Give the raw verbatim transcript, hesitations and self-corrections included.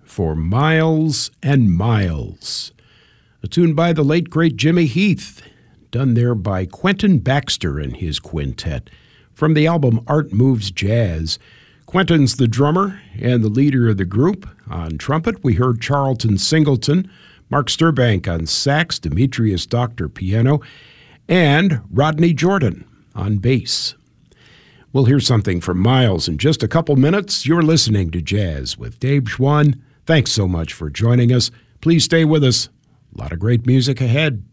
for Miles and Miles, a tune by the late, great Jimmy Heath, done there by Quentin Baxter and his quintet, from the album Art Moves Jazz. Quentin's the drummer and the leader of the group. On trumpet, we heard Charlton Singleton, Mark Sturbank on sax, Demetrius Doctor piano, and Rodney Jordan on bass. We'll hear something from Miles in just a couple minutes. You're listening to Jazz with Dave Schwann. Thanks so much for joining us. Please stay with us. A lot of great music ahead.